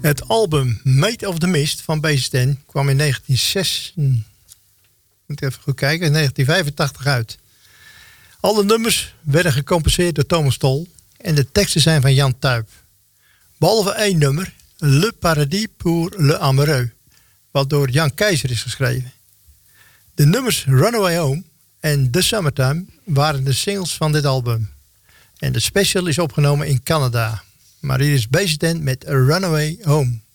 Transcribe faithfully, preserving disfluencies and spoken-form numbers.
Het album Made of the Mist van Beast Ten kwam in negentien zes... Moet even goed kijken, negentien vijfentachtig uit. Alle nummers werden gecomposeerd door Thomas Tol en de teksten zijn van Jan Tuyp. Behalve één nummer, Le Paradis pour le Amoureux, wat door Jan Keizer is geschreven. De nummers Runaway Home en The Summertime waren de singles van dit album. En de special is opgenomen in Canada. Maar hier is Beast Ten met A Runaway Home.